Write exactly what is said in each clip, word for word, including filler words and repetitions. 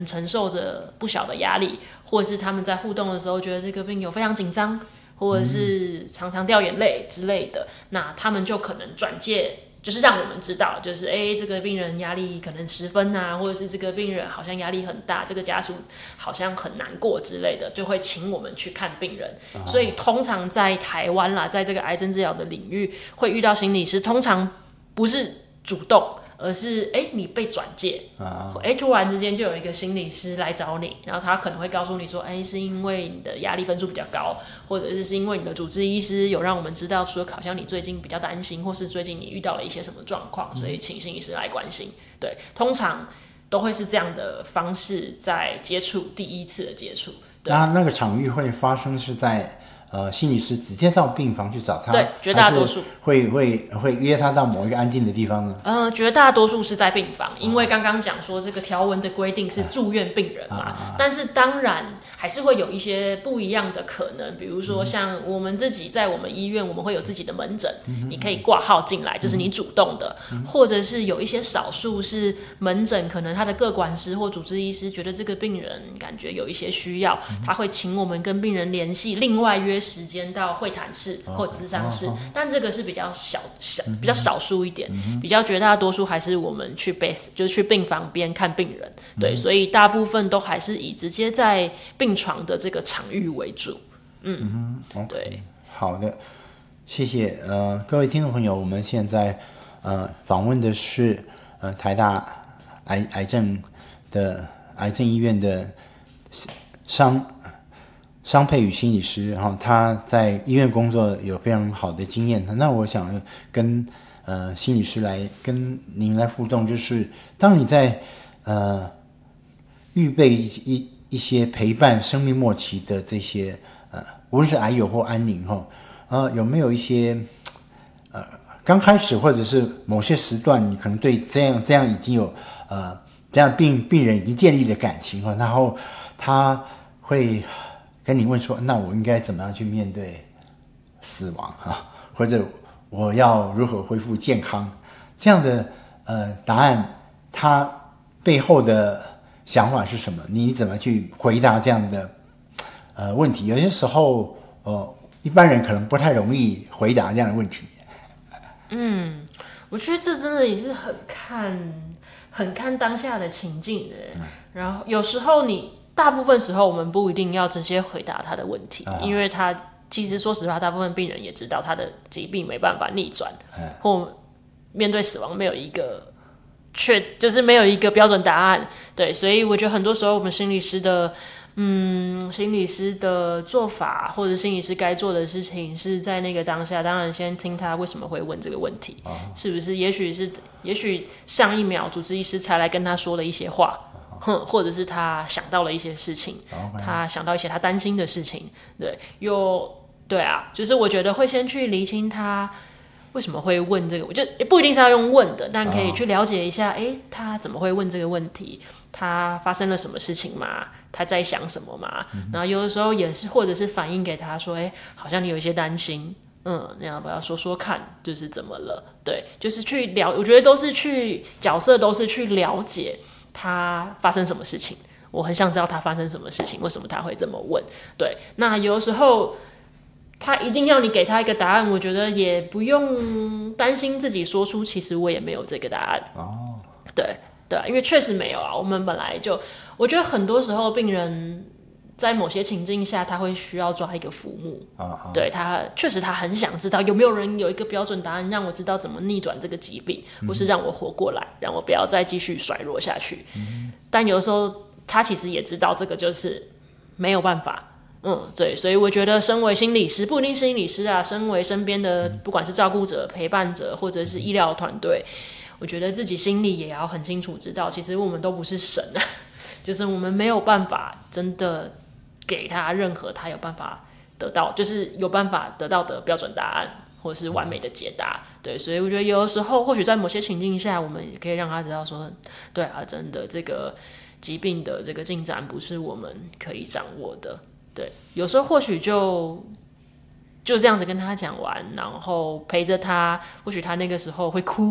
承受着不小的压力，或者是他们在互动的时候觉得这个病友非常紧张，或者是常常掉眼泪之类的，那他们就可能转介，就是让我们知道，就是哎、欸，这个病人压力可能十分啊，或者是这个病人好像压力很大，这个家属好像很难过之类的，就会请我们去看病人。哦、所以通常在台湾啦，在这个癌症治疗的领域，会遇到心理师，通常不是主动。而是哎、欸，你被转介，哎、啊欸，突然之间就有一个心理师来找你，然后他可能会告诉你说，哎、欸，是因为你的压力分数比较高，或者是是因为你的主治医师有让我们知道说，好像你最近比较担心，或是最近你遇到了一些什么状况，所以请心理师来关心。对，通常都会是这样的方式在接触第一次的接触。 那那个场域会发生是在。呃，心理师直接到病房去找他， 对，绝大多数会会会约他到某一个安静的地方呢。 呃，绝大多数是在病房，因为刚刚讲说这个条文的规定是住院病人嘛，啊啊啊、但是当然还是会有一些不一样的可能，比如说像我们自己在我们医院，我们会有自己的门诊，嗯、你可以挂号进来，这、就是你主动的，嗯、或者是有一些少数是门诊，可能他的个管师或主治医师觉得这个病人感觉有一些需要，嗯、他会请我们跟病人联系，另外约时间到会谈室或咨商室，哦哦哦、但这个是比较小小比较少数一点，嗯、比较绝大多数还是我们去 base 就是去病房边看病人，对，嗯、所以大部分都还是以直接在病床的这个场域为主。嗯， 嗯对， okay, 好的，谢谢。呃，各位听众朋友，我们现在呃访问的是呃台大癌癌症的癌症医院的商。商佩宇心理师，然后他在医院工作有非常好的经验。那我想跟呃心理师来跟您来互动，就是当你在呃预备一一些陪伴生命末期的这些呃，无论是癌友或安宁哈，呃有没有一些呃刚开始或者是某些时段，你可能对这样这样已经有呃这样病病人已经建立了感情哈，然后他会。跟你问说，那我应该怎么样去面对死亡啊？或者我要如何恢复健康？这样的呃答案，它背后的想法是什么？你怎么去回答这样的呃问题？有些时候，呃，一般人可能不太容易回答这样的问题。 嗯，我觉得这真的也是很看很看当下的情境的。嗯、然后有时候你。大部分时候我们不一定要直接回答他的问题，啊、因为他其实说实话，大部分病人也知道他的疾病没办法逆转，啊、或面对死亡没有一个确，就是没有一个标准答案。对，所以我觉得很多时候我们心理师的，嗯，心理师的做法或者心理师该做的事情是在那个当下，当然先听他为什么会问这个问题，啊、是不是？也许是，也许上一秒主治医师才来跟他说了一些话。哼，或者是他想到了一些事情， okay. 他想到一些他担心的事情，对，又对啊，就是我觉得会先去厘清他为什么会问这个，我就不一定是要用问的，但可以去了解一下，哎、oh. 欸，他怎么会问这个问题？他发生了什么事情嘛？他在想什么嘛？嗯、然后有的时候也是，或者是反映给他说，哎、欸，好像你有一些担心。嗯，你要不要说说看，就是怎么了？对，就是去了，我觉得都是去角色，都是去了解。他发生什么事情？我很想知道他发生什么事情，为什么他会这么问？对，那有时候他一定要你给他一个答案，我觉得也不用担心自己说出，其实我也没有这个答案。哦，对对，因为确实没有啊。我们本来就，我觉得很多时候病人在某些情境下，他会需要抓一个浮木。啊、对他确实他很想知道有没有人有一个标准答案，让我知道怎么逆转这个疾病，嗯、或是让我活过来，让我不要再继续衰弱下去。嗯、但有时候他其实也知道这个就是没有办法。嗯，对，所以我觉得身为心理师，不一定是心理师啊，身为身边的不管是照顾者、陪伴者，或者是医疗团队，我觉得自己心里也要很清楚知道，其实我们都不是神啊，就是我们没有办法真的给他任何他有办法得到，就是有办法得到的标准答案，或是完美的解答。对，所以我觉得有的时候，或许在某些情境下，我们也可以让他知道说，对啊，真的这个疾病的这个进展不是我们可以掌握的。对，有时候或许就就这样子跟他讲完，然后陪着他，或许他那个时候会哭，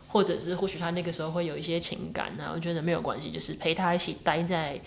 或者是或许他那个时候会有一些情感啊，我觉得没有关系，就是陪他一起待在